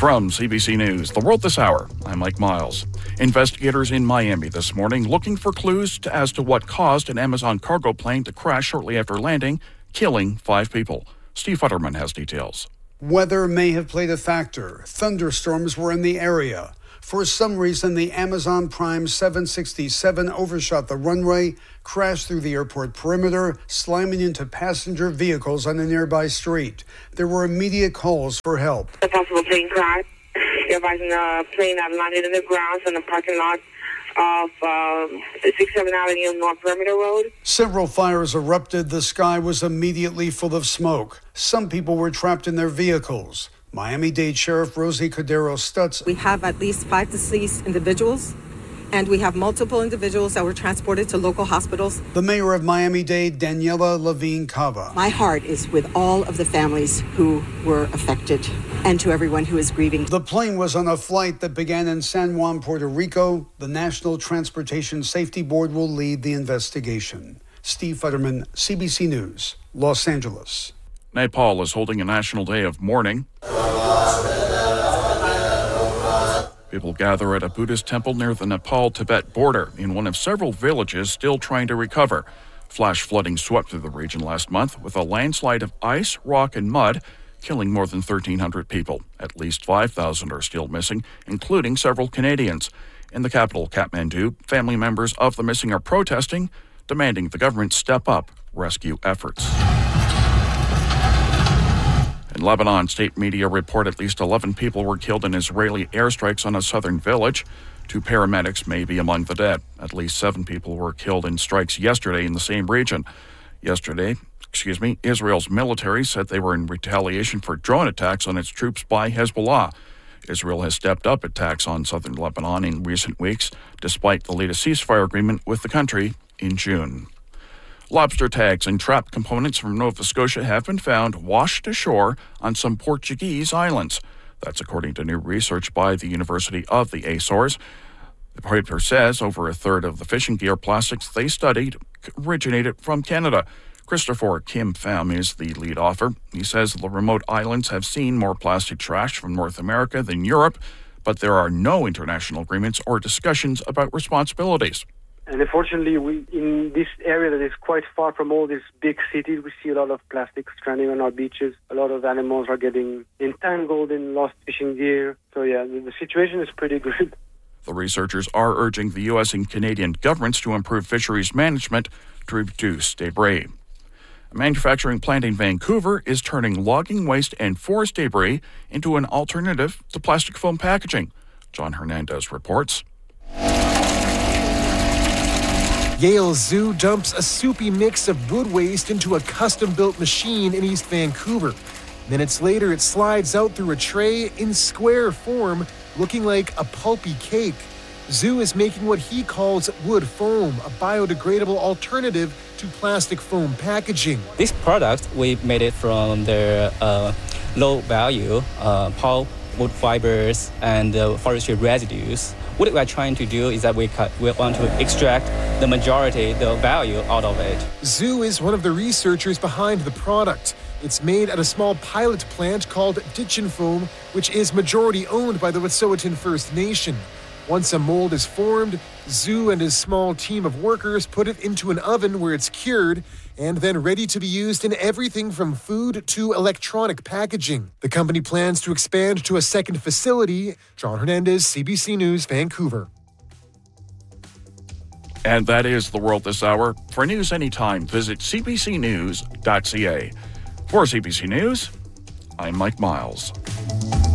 From CBC News, The World This Hour, I'm Mike Miles. Investigators in Miami this morning looking for clues as to what caused an Amazon cargo plane to crash shortly after landing, killing 5 people. Steve Futterman has details. Weather may have played a factor. Thunderstorms were in the area. For some reason, the Amazon Prime 767 overshot the runway, crashed through the airport perimeter, slamming into passenger vehicles on a nearby street. There were immediate calls for help. A possible plane crash. You're advising a plane that landed in the grounds in the parking lot of 67 Avenue North Perimeter Road. Several fires erupted. The sky was immediately full of smoke. Some people were trapped in their vehicles. Miami-Dade Sheriff Rosie Cordero Stutz. We have at least 5 deceased individuals, and we have multiple individuals that were transported to local hospitals. The mayor of Miami-Dade, Daniela Levine Cava. My heart is with all of the families who were affected and to everyone who is grieving. The plane was on a flight that began in San Juan, Puerto Rico. The National Transportation Safety Board will lead the investigation. Steve Futterman, CBC News, Los Angeles. Nepal is holding a national day of mourning. People gather at a Buddhist temple near the Nepal-Tibet border in one of several villages still trying to recover. Flash flooding swept through the region last month with a landslide of ice, rock, and mud, killing more than 1,300 people. At least 5,000 are still missing, including several Canadians. In the capital, Kathmandu, family members of the missing are protesting, demanding the government step up rescue efforts. In Lebanon, state media report at least 11 people were killed in Israeli airstrikes on a southern village. 2 paramedics may be among the dead. At least 7 people were killed in strikes yesterday in the same region. Israel's military said they were in retaliation for drone attacks on its troops by Hezbollah. Israel has stepped up attacks on southern Lebanon in recent weeks, despite the latest ceasefire agreement with the country in June. Lobster tags and trap components from Nova Scotia have been found washed ashore on some Portuguese islands. That's according to new research by the University of the Azores. The paper says over a third of the fishing gear plastics they studied originated from Canada. Christopher Kim Pham is the lead author. He says the remote islands have seen more plastic trash from North America than Europe, but there are no international agreements or discussions about responsibilities. And unfortunately, in this area that is quite far from all these big cities, we see a lot of plastic stranding on our beaches. A lot of animals are getting entangled in lost fishing gear. So yeah, the situation is pretty good. The researchers are urging the U.S. and Canadian governments to improve fisheries management to reduce debris. A manufacturing plant in Vancouver is turning logging waste and forest debris into an alternative to plastic foam packaging. John Hernandez reports. Yale Zoo dumps a soupy mix of wood waste into a custom-built machine in East Vancouver. Minutes later, it slides out through a tray in square form, looking like a pulpy cake. Zoo is making what he calls wood foam, a biodegradable alternative to plastic foam packaging. This product, we made it from the low-value pulp, wood fibers, and forestry residues. What we're trying to do is that we want to extract the majority, the value out of it. Zoo is one of the researchers behind the product. It's made at a small pilot plant called Ditchin Foam, which is majority owned by the Wet'suwet'en First Nation. Once a mold is formed, Zoo and his small team of workers put it into an oven where it's cured and then ready to be used in everything from food to electronic packaging. The company plans to expand to a second facility. John Hernandez, CBC News, Vancouver. And that is The World This Hour. For news anytime, visit cbcnews.ca. For CBC News, I'm Mike Miles.